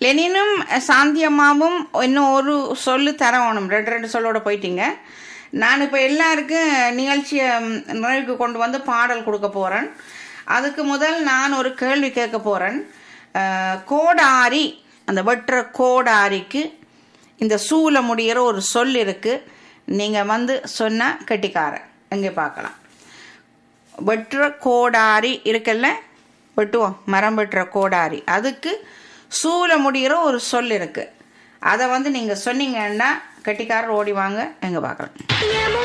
லெனினும் சாந்தியம்மாவும் இன்னும் ஒரு சொல்லு தரணும். ரெண்டு சொல்லோட போயிட்டீங்க. நான் இப்போ எல்லாருக்கும் நிகழ்ச்சியை நிறைவுக்கு கொண்டு வந்து பாடல் கொடுக்க போகிறேன். அதுக்கு முதல் நான் ஒரு கேள்வி கேட்க போகிறேன். கோடாரி, அந்த வெட்டுற கோடாரிக்கு இந்த சூல முடிகிற ஒரு சொல் இருக்குது. நீங்கள் வந்து சொன்னால் கெட்டிக்காரன். எங்கே பார்க்கலாம். வெட்டுற கோடாரி இருக்குல்ல, வெட்டுவோம், மரம் வெட்டுற கோடாரி, அதுக்கு சூல முடிகிற ஒரு சொல் இருக்குது. அதை வந்து நீங்கள் சொன்னீங்கன்னா கெட்டிக்காரர் ஓடி வாங்க, எங்கே பார்க்கலாம்.